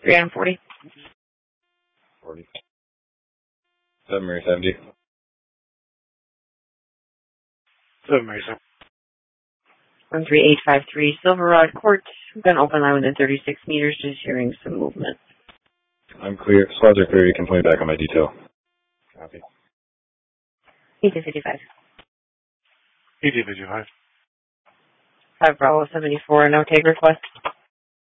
340. 40. 7 Mary 70. 7 Mary 70. 13853 Silverado Court. We've got an open line within 36 meters, just hearing some movement. I'm clear. Squads are clear. You can point back on my detail. Copy. ET55. ET55. 5 Bravo 74, no take request.